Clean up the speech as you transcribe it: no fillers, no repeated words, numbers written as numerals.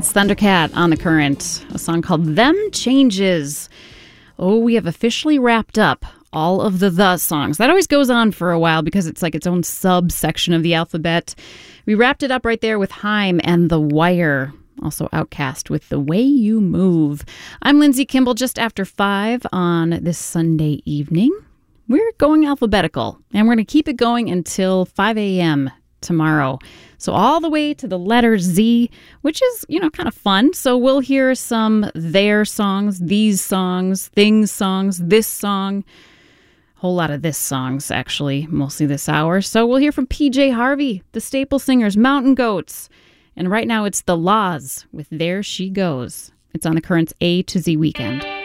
It's Thundercat on The Current, a song called Them Changes. Oh, we have officially wrapped up all of the songs. That always goes on for a while because it's like its own subsection of the alphabet. We wrapped it up right there with Haim and The Wire. Also Outcast with The Way You Move. I'm Lindsay Kimball, just after 5 on this Sunday evening. We're going alphabetical, and we're going to keep it going until 5 a.m. tomorrow. So all the way to the letter Z, which is, kind of fun. So we'll hear some their songs, these songs, things songs, this song. A whole lot of this songs, actually, mostly this hour. So we'll hear from PJ Harvey, the Staple Singers, Mountain Goats. And right now it's The Laws with There She Goes. It's on The Current's A to Z Weekend.